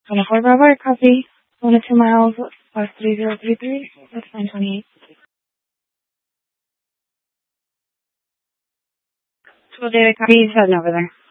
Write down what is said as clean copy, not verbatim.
24 Bravo, copy. 1 to 2 miles, plus 3033, that's 928. 12 David, copy. He's heading over there.